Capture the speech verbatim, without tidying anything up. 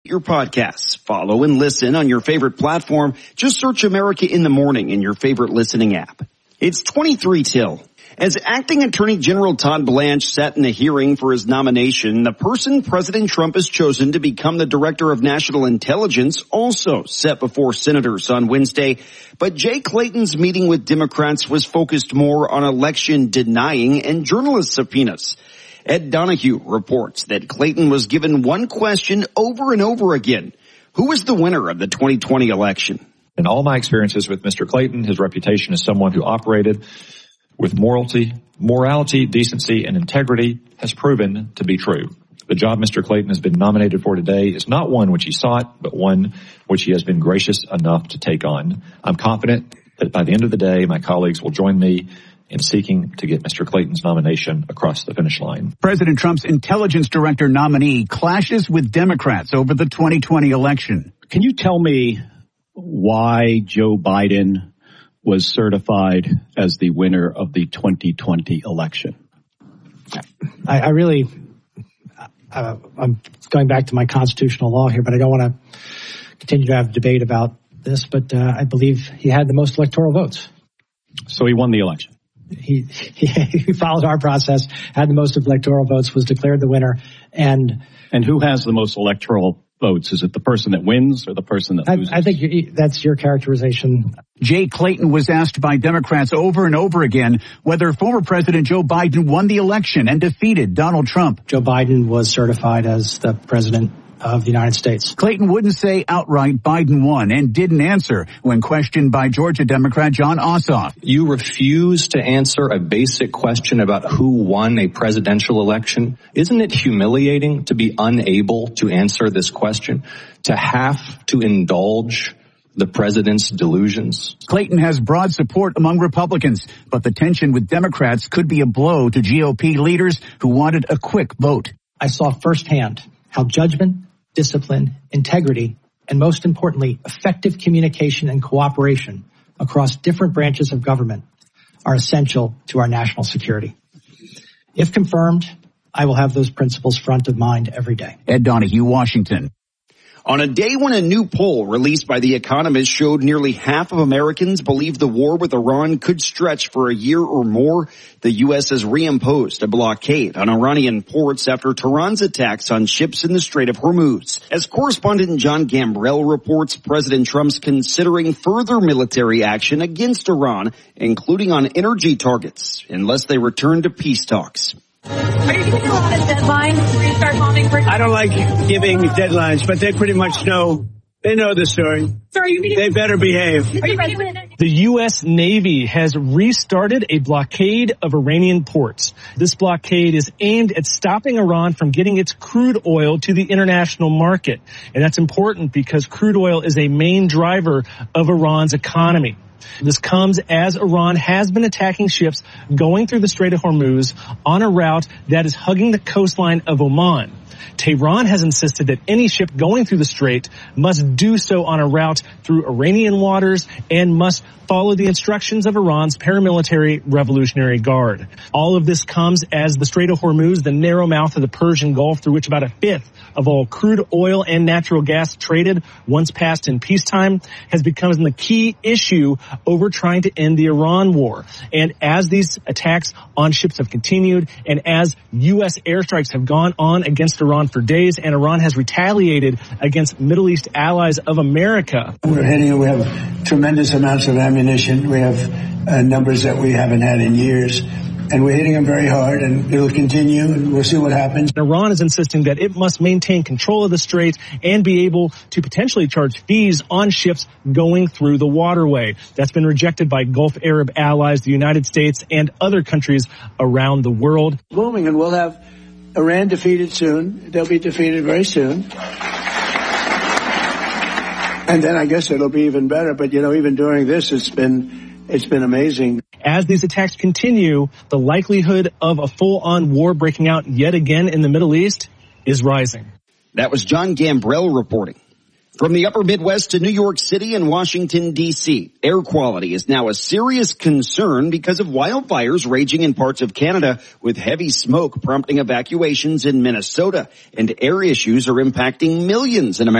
your podcasts. Follow and listen on your favorite platform. Just search America in the Morning in your favorite listening app. It's twenty-three till. As Acting Attorney General Todd Blanche sat in a hearing for his nomination, the person President Trump has chosen to become the Director of National Intelligence also sat before senators on Wednesday. But Jay Clayton's meeting with Democrats was focused more on election denying and journalist subpoenas. Ed Donahue reports that Clayton was given one question over and over again. Who is the winner of the twenty twenty election? In all my experiences with Mister Clayton, his reputation as someone who operated with morality, morality, decency, and integrity has proven to be true. The job Mister Clayton has been nominated for today is not one which he sought, but one which he has been gracious enough to take on. I'm confident that by the end of the day, my colleagues will join me in seeking to get Mister Clayton's nomination across the finish line. President Trump's intelligence director nominee clashes with Democrats over the twenty twenty election. Can you tell me why Joe Biden was certified as the winner of the twenty twenty election? I, I really, uh, I'm going back to my constitutional law here, but I don't want to continue to have debate about this, but uh, I believe he had the most electoral votes. So he won the election. He, he, he followed our process, had the most electoral votes, was declared the winner. And and who has the most electoral votes? Is it the person that wins or the person that loses? I, I think you, that's your characterization. Jay Clayton was asked by Democrats over and over again whether former President Joe Biden won the election and defeated Donald Trump. Joe Biden was certified as the president of the United States. Clayton wouldn't say outright Biden won and didn't answer when questioned by Georgia Democrat Jon Ossoff. You refuse to answer a basic question about who won a presidential election. Isn't it humiliating to be unable to answer this question, to have to indulge the president's delusions? Clayton has broad support among Republicans, but the tension with Democrats could be a blow to G O P leaders who wanted a quick vote. I saw firsthand how judgment, discipline, integrity, and most importantly, effective communication and cooperation across different branches of government are essential to our national security. If confirmed, I will have those principles front of mind every day. Ed Donahue, Washington. On a day when a new poll released by The Economist showed nearly half of Americans believe the war with Iran could stretch for a year or more, the U S has reimposed a blockade on Iranian ports after Tehran's attacks on ships in the Strait of Hormuz. As correspondent John Gambrell reports, President Trump's considering further military action against Iran, including on energy targets, unless they return to peace talks. Are you giving a lot of deadlines before you start bombing? For- I don't like giving deadlines, but they pretty much know. They know the story. So are you meeting- They better behave. Are you meeting- The U S Navy has restarted a blockade of Iranian ports. This blockade is aimed at stopping Iran from getting its crude oil to the international market. And that's important because crude oil is a main driver of Iran's economy. This comes as Iran has been attacking ships going through the Strait of Hormuz on a route that is hugging the coastline of Oman. Tehran has insisted that any ship going through the strait must do so on a route through Iranian waters and must follow the instructions of Iran's paramilitary Revolutionary Guard. All of this comes as the Strait of Hormuz, the narrow mouth of the Persian Gulf through which about a fifth of all crude oil and natural gas traded once passed in peacetime, has become the key issue over trying to end the Iran war. And as these attacks on ships have continued and as U S airstrikes have gone on against Iran for days and Iran has retaliated against Middle East allies of America. We're heading, we have tremendous amounts of ammunition. We have uh, numbers that we haven't had in years. And we're hitting them very hard, and it'll continue, and we'll see what happens. Iran is insisting that it must maintain control of the strait and be able to potentially charge fees on ships going through the waterway. That's been rejected by Gulf Arab allies, the United States, and other countries around the world. Booming, and we'll have Iran defeated soon. They'll be defeated very soon. And then I guess it'll be even better. But, you know, even during this, it's been it's been amazing. As these attacks continue, the likelihood of a full-on war breaking out yet again in the Middle East is rising. That was John Gambrell reporting. From the upper Midwest to New York City and Washington, D C, air quality is now a serious concern because of wildfires raging in parts of Canada, with heavy smoke prompting evacuations in Minnesota. And air issues are impacting millions in America.